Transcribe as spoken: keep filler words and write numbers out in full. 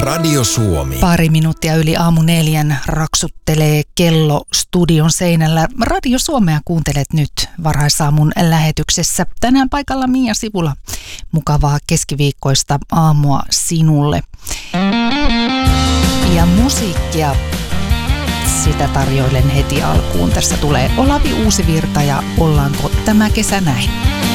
Radio Suomi. Pari minuuttia yli aamu neljän raksuttelee kello studion seinällä. Radio Suomea kuuntelet nyt varhaisaamun lähetyksessä. Tänään paikalla Mia Sivula. Mukavaa keskiviikkoista aamua sinulle. Ja musiikkia, sitä tarjoilen heti alkuun. Tässä tulee Olavi Uusivirta ja Ollaanko tämä kesä näin?